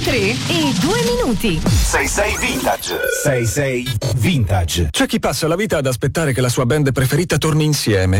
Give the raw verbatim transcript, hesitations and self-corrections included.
tre e due minuti. sei sei Vintage. sei sei Vintage. C'è chi passa la vita ad aspettare che la sua band preferita torni insieme.